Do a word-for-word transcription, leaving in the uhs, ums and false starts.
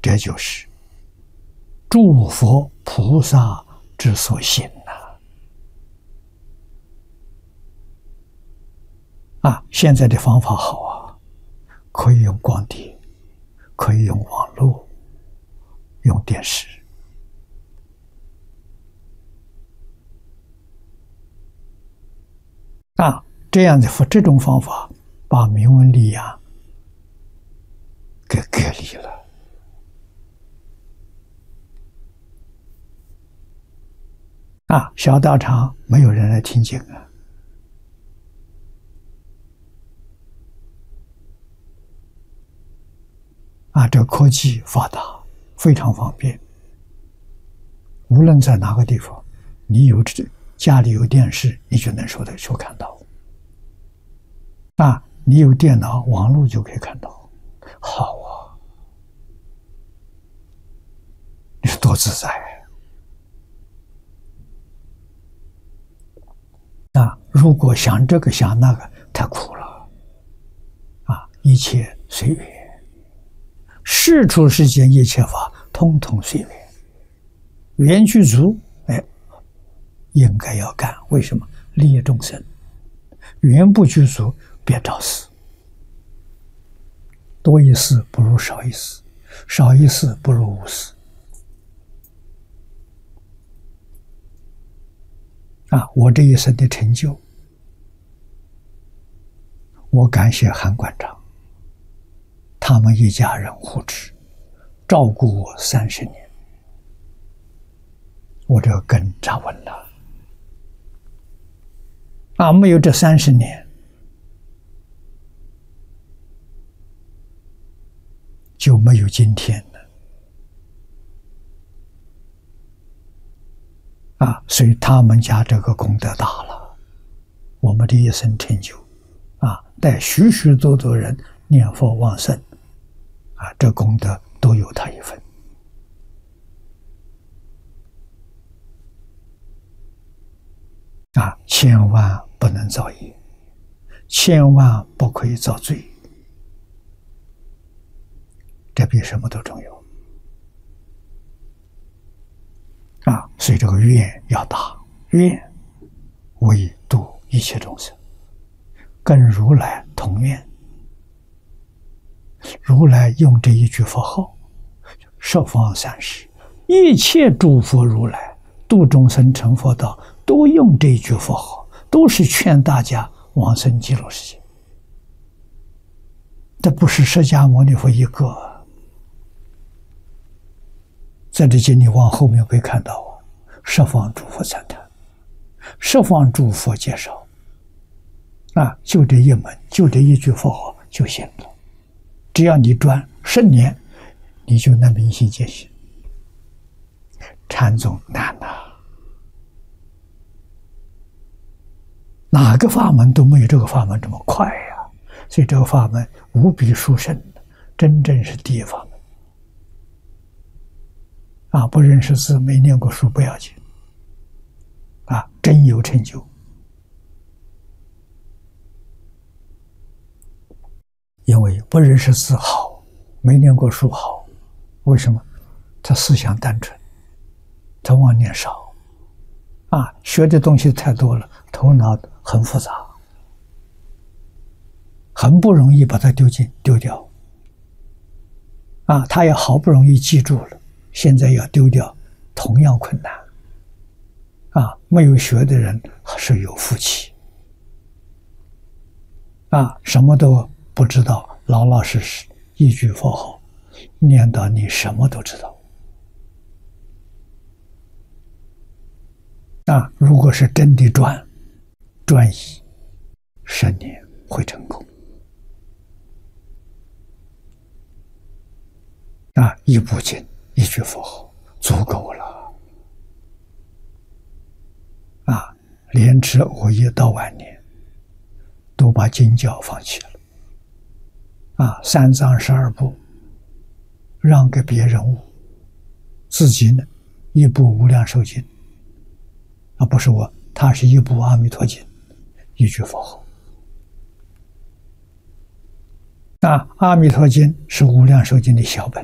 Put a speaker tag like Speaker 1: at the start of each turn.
Speaker 1: 这就是诸佛菩萨之所行呐！啊，现在的方法好啊，可以用光碟，可以用网络，用电视。啊，这样的这种方法，把名闻利养给隔离了。啊，小道场没有人来听经啊。啊，这科技发达，非常方便。无论在哪个地方，你有这家里有电视，你就能收得收看到。啊，你有电脑、网络就可以看到，好啊！你说多自在啊！啊，如果想这个想那个，太苦了。啊，一切随缘。世出世间一切法，通通随缘。缘具足，哎，应该要干。为什么？利益众生。缘不具足，别找死。多一事不如少一事，少一事不如无事。啊，我这一生的成就，我感谢韩馆长。他们一家人护持，照顾我三十年，我这个根扎稳了。啊，没有这三十年，就没有今天了。啊，所以他们家这个功德大了，我们这一生成就，啊，带许许多多人念佛往生。啊，这功德都有他一份。啊，千万不能造业，千万不可以造罪，这比什么都重要。啊，所以这个愿要大，愿为度一切众生，跟如来同愿。如来用这一句佛号，十方三世一切诸佛如来度众生成佛道，都用这一句佛号，都是劝大家往生极乐世界。这不是释迦牟尼佛一个，在这经你往后面会看到啊，十方诸佛赞叹，十方诸佛介绍，啊，就这一门，就这一句佛号就行了。只要你转十年，你就能明心见性。禅宗难呐，哪个法门都没有这个法门这么快呀！所以这个法门无比殊胜，真正是第一法门。啊，不认识字，没念过书不要紧，啊，真有成就。因为不认识字好，没念过书好，为什么？他思想单纯，他妄念少，啊，学的东西太多了，头脑很复杂，很不容易把它丢进丢掉。啊，他也好不容易记住了，现在要丢掉，同样困难。啊，没有学的人是有福气。啊，什么都不知道，老老实实一句佛号念到你什么都知道。啊，如果是真的专专一，十年会成功。啊，一部经一句佛号足够了。啊，连持我一到晚年，都把经教放弃了。啊，三藏十二部让给别人悟，自己呢一部无量寿经，啊，不是我，他是一部阿弥陀经，一句佛号。那阿弥陀经是无量寿经的小本，